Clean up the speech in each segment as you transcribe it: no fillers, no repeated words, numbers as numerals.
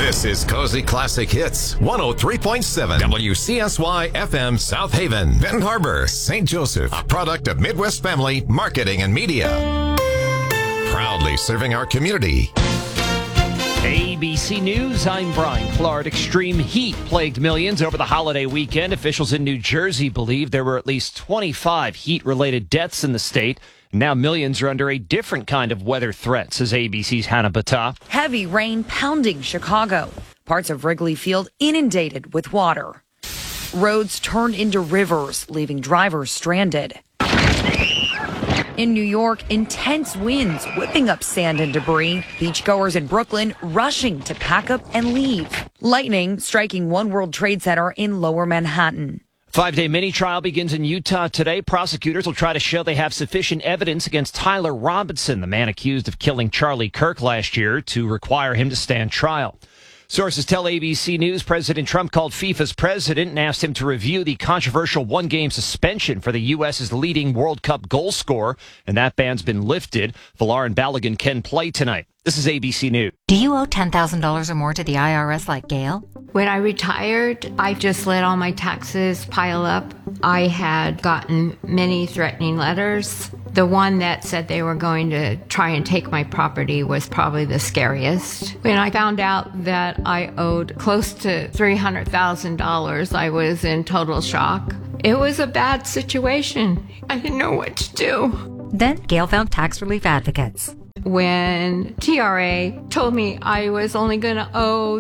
This is Cozy Classic Hits 103.7 WCSY FM South Haven, Benton Harbor, St. Joseph, a product of Midwest Family Marketing and Media. Proudly serving our community. ABC News, I'm Brian Clark. Extreme heat plagued millions over the holiday weekend. Officials in New Jersey believe there were at least 25 heat-related deaths in the state. Now millions are under a different kind of weather threat, says ABC's Hannah Battah. Heavy rain pounding Chicago. Parts of Wrigley Field inundated with water. Roads turned into rivers, leaving drivers stranded. In New York, intense winds whipping up sand and debris. Beachgoers in Brooklyn rushing to pack up and leave. Lightning striking One World Trade Center in Lower Manhattan. 5-day mini trial begins in Utah today. Prosecutors will try to show they have sufficient evidence against Tyler Robinson, the man accused of killing Charlie Kirk last year, to require him to stand trial. Sources tell ABC News President Trump called FIFA's president and asked him to review the controversial one-game suspension for the U.S.'s leading World Cup goal scorer, and that ban's been lifted. Villar and Balogun can play tonight. This is ABC News. Do you owe $10,000 or more to the IRS like Gail? When I retired, I just let all my taxes pile up. I had gotten many threatening letters. The one that said they were going to try and take my property was probably the scariest. When I found out that I owed close to $300,000, I was in total shock. It was a bad situation. I didn't know what to do. Then Gail found tax relief advocates. When TRA told me I was only going to owe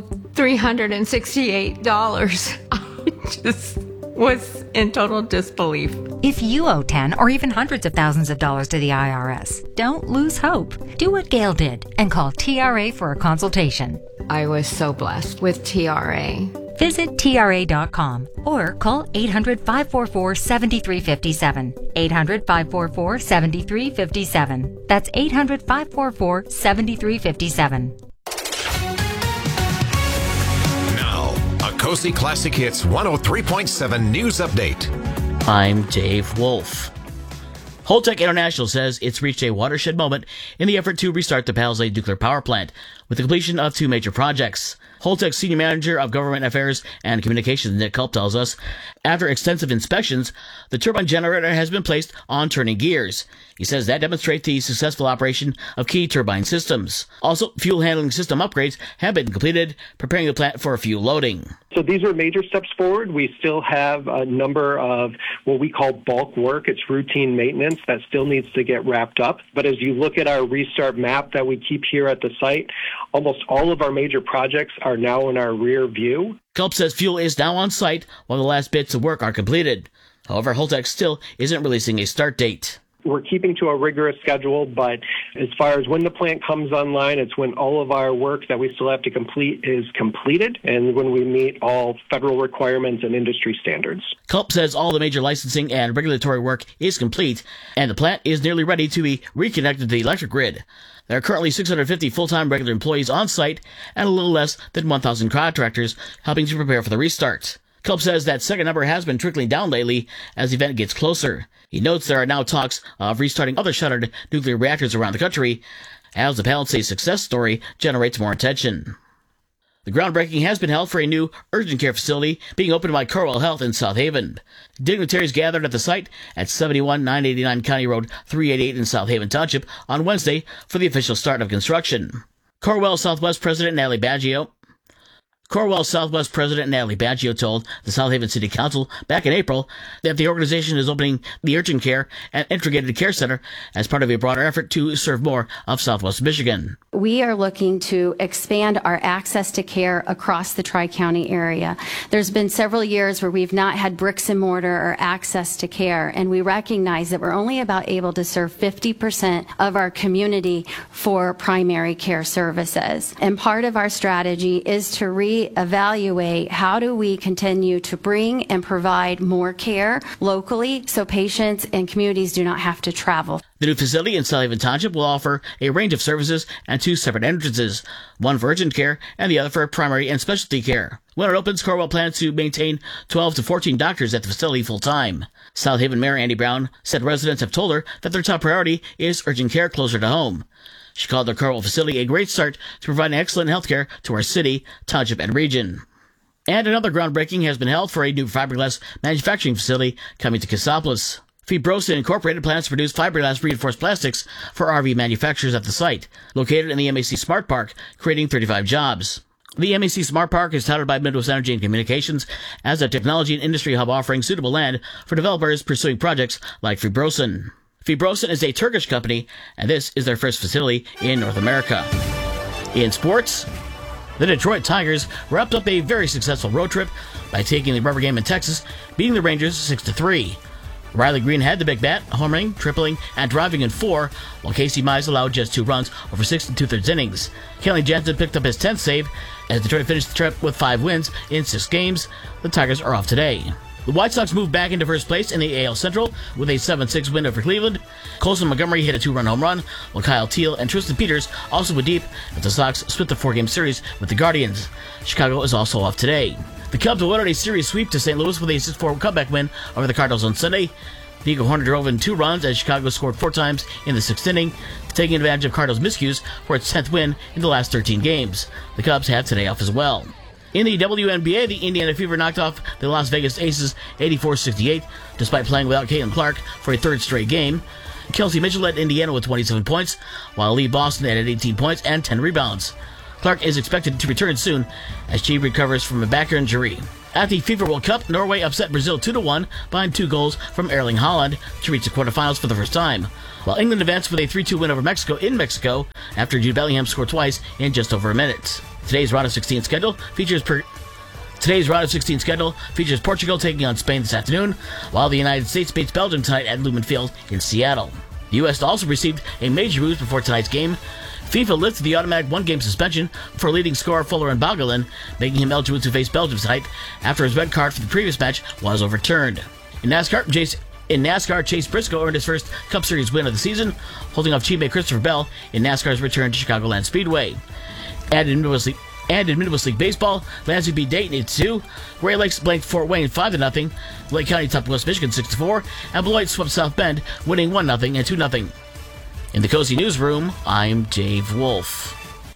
$368, I just was in total disbelief. If you owe 10 or even hundreds of thousands of dollars to the IRS, don't lose hope. Do what Gail did and call TRA for a consultation. I was so blessed with TRA. Visit TRA.com or call 800-544-7357. 800-544-7357. That's 800-544-7357. Now, a Cozy Classic Hits 103.7 News Update. I'm Dave Wolf. Holtec International says it's reached a watershed moment in the effort to restart the Palisades nuclear power plant with the completion of two major projects. Holtec's Senior Manager of Government Affairs and Communications, Nick Culp, tells us, after extensive inspections, the turbine generator has been placed on turning gears. He says that demonstrates the successful operation of key turbine systems. Also, fuel handling system upgrades have been completed, preparing the plant for fuel loading. So these are major steps forward. We still have a number of what we call bulk work. It's routine maintenance that still needs to get wrapped up. But as you look at our restart map that we keep here at the site, almost all of our major projects are now in our rear view. Culp says fuel is now on site while the last bits of work are completed. However, Holtec still isn't releasing a start date. We're keeping to a rigorous schedule, but as far as when the plant comes online, it's when all of our work that we still have to complete is completed and when we meet all federal requirements and industry standards. Culp says all the major licensing and regulatory work is complete, and the plant is nearly ready to be reconnected to the electric grid. There are currently 650 full-time regular employees on site and a little less than 1,000 contractors helping to prepare for the restart. Culp says that second number has been trickling down lately as the event gets closer. He notes there are now talks of restarting other shuttered nuclear reactors around the country as the Palisades success story generates more attention. The groundbreaking has been held for a new urgent care facility being opened by Corewell Health in South Haven. Dignitaries gathered at the site at 71989 County Road 388 in South Haven Township on Wednesday for the official start of construction. Corewell Southwest President Natalie Baggio told the South Haven City Council back in April that the organization is opening the Urgent Care and Integrated Care Center as part of a broader effort to serve more of Southwest Michigan. We are looking to expand our access to care across the Tri-County area. There's been several years where we've not had bricks and mortar or access to care, and we recognize that we're only about able to serve 50% of our community for primary care services. And part of our strategy is to evaluate how do we continue to bring and provide more care locally so patients and communities do not have to travel. The new facility in South Haven Township will offer a range of services and two separate entrances, one for urgent care and the other for primary and specialty care. When it opens, Corewell plans to maintain 12 to 14 doctors at the facility full-time. South Haven Mayor Andy Brown said residents have told her that their top priority is urgent care closer to home. She called the Carville facility a great start to providing excellent health care to our city, township, and region. And another groundbreaking has been held for a new fiberglass manufacturing facility coming to Cassopolis. Fibrosa Incorporated plans to produce fiberglass reinforced plastics for RV manufacturers at the site, located in the MAC Smart Park, creating 35 jobs. The MAC Smart Park is touted by Midwest Energy and Communications as a technology and industry hub offering suitable land for developers pursuing projects like Fibrosin. Fibrosin is a Turkish company, and this is their first facility in North America. In sports, the Detroit Tigers wrapped up a very successful road trip by taking the rubber game in Texas, beating the Rangers 6-3. Riley Green had the big bat, homering, tripling, and driving in 4, while Casey Mize allowed just 2 runs over 6 2/3 innings. Kenley Jansen picked up his 10th save as Detroit finished the trip with 5 wins in 6 games. The Tigers are off today. The White Sox moved back into first place in the AL Central with a 7-6 win over Cleveland. Colson Montgomery hit a 2-run home run, while Kyle Teal and Tristan Peters also went deep as the Sox split the 4-game series with the Guardians. Chicago is also off today. The Cubs awarded a series sweep to St. Louis with a 6-4 comeback win over the Cardinals on Sunday. The Eagle Hornet drove in 2 runs as Chicago scored 4 times in the 6th inning, taking advantage of Cardinals' miscues for its 10th win in the last 13 games. The Cubs have today off as well. In the WNBA, the Indiana Fever knocked off the Las Vegas Aces 84-68, despite playing without Caitlin Clark for a 3rd straight game. Kelsey Mitchell led Indiana with 27 points, while Lee Boston added 18 points and 10 rebounds. Clark is expected to return soon as she recovers from a back injury. At the FIFA World Cup, Norway upset Brazil 2-1 behind 2 goals from Erling Haaland to reach the quarterfinals for the first time, while England advanced with a 3-2 win over Mexico in Mexico after Jude Bellingham scored twice in just over a minute. Today's round of 16 schedule features Portugal taking on Spain this afternoon, while the United States beats Belgium tonight at Lumen Field in Seattle. The U.S. also received a major boost before tonight's game. FIFA lifted the automatic 1-game suspension for leading scorer Fuller Bogelin, making him eligible to face Belgium tonight after his red card for the previous match was overturned. In NASCAR, Chase Briscoe earned his first Cup Series win of the season, holding off teammate Christopher Bell in NASCAR's return to Chicagoland Speedway. And in Midwest League Baseball, Lansing beat Dayton 8-2. Gray Lakes blanked Fort Wayne 5-0. Lake County topped West Michigan 6-4, and Beloit swept South Bend, winning 1-0 and 2-0. In the Cozy Newsroom, I'm Dave Wolf.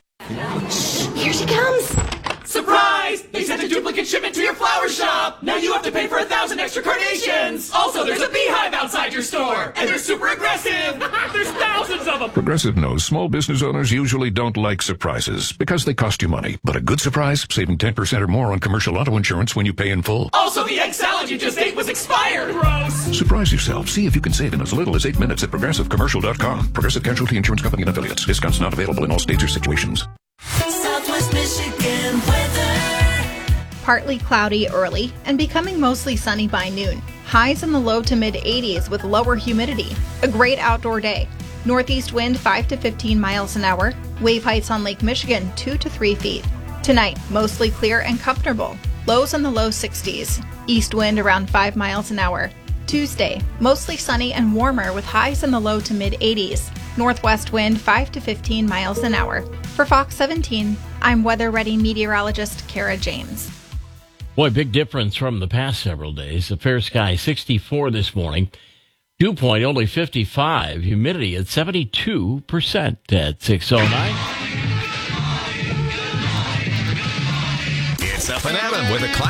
Here she comes! Surprise! They sent a duplicate shipment to your flower shop! Now you have to pay for 1,000 extra carnations! Also, there's a beehive outside your store! And they're super aggressive! There's thousands of them! Progressive knows small business owners usually don't like surprises because they cost you money. But a good surprise, saving 10% or more on commercial auto insurance when you pay in full. Also, the egg salad you just ate was expired! Gross! Surprise yourself. See if you can save in as little as 8 minutes at ProgressiveCommercial.com. Progressive Casualty Insurance Company and Affiliates. Discounts not available in all states or situations. Southwest Michigan weather. Partly cloudy early and becoming mostly sunny by noon. Highs in the low to mid 80s with lower humidity. A great outdoor day. Northeast wind 5 to 15 miles an hour. Wave heights on Lake Michigan 2 to 3 feet. Tonight, mostly clear and comfortable. Lows in the low 60s. East wind around 5 miles an hour. Tuesday, mostly sunny and warmer with highs in the low to mid 80s. Northwest wind 5 to 15 miles an hour. For Fox 17, I'm weather-ready meteorologist Kara James. Boy, big difference from the past several days. A fair sky 64 this morning. Dew point only 55. Humidity at 72% at 6:09. It's Up and Adam with a class.